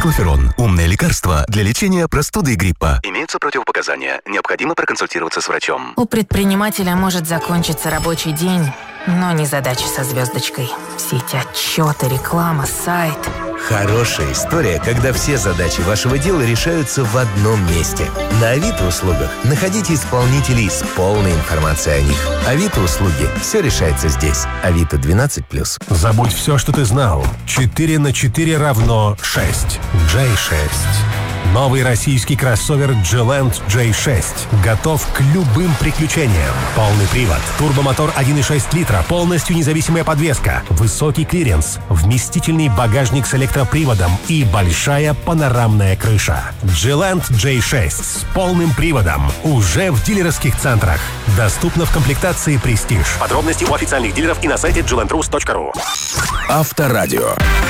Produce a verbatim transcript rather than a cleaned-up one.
Циклоферон. Умное лекарство для лечения простуды и гриппа. Имеются противопоказания. Необходимо проконсультироваться с врачом. У предпринимателя может закончиться рабочий день, но не задачи со звездочкой. Все эти отчеты, реклама, сайт. Хорошая история, когда все задачи вашего дела решаются в одном месте. На Авито услугах находите исполнителей с полной информацией о них. Авито услуги. Все решается здесь. Авито двенадцать плюс. Забудь все, что ты знал. четыре на четыре равно шесть. джей шесть. Новый российский кроссовер G-Land джей шесть готов к любым приключениям. Полный привод, турбомотор один и шесть литра, полностью независимая подвеска, высокий клиренс, вместительный багажник с электроприводом и большая панорамная крыша. G-Land джей шесть с полным приводом уже в дилерских центрах. Доступно в комплектации Prestige. Подробности у официальных дилеров и на сайте джи ленд рус точка ру. Авторадио.